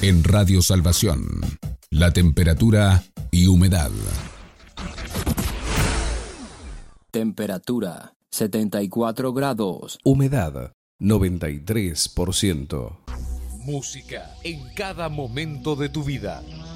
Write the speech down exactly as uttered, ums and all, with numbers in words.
En Radio Salvación, la temperatura y humedad. Temperatura setenta y cuatro grados. Humedad noventa y tres por ciento. Música en cada momento de tu vida.